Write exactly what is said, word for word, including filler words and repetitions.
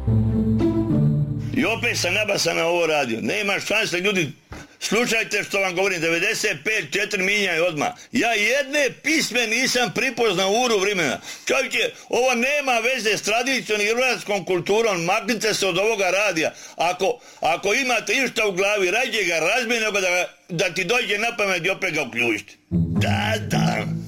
I opet sam nabasan na ovo radio. Nema šanse, ljudi, slušajte što vam govorim, devedeset pet četiri minjaj odmah. Ja jedne pisme nisam pripoznao uru vremena. Čovjek, ovo nema veze s tradicijom i hrvatskom kulturom, maknite se od ovoga radija. Ako, ako imate išta u glavi, rađe ga razmijene, da, da ti dođe na pamet i opet ga uključite. Da, da.